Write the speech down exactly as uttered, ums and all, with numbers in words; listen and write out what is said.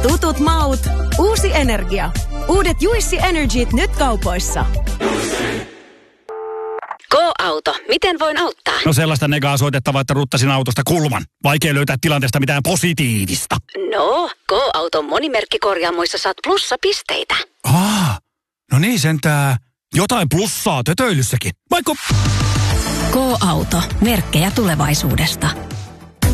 Tutut maut, uusi energia. Uudet Juissi Energyt nyt kaupoissa. Go-auto. Miten voin auttaa? No sellaista negaa soitettavaa, että ruttasin autosta kulman. Vaikea löytää tilanteesta mitään positiivista. No, Go-auton monimerkkikorjaamoissa saat plussapisteitä. Aa, no niin sentää. Jotain plussaa tötöilyssäkin. Vaikka... Go-auto. Merkkejä tulevaisuudesta.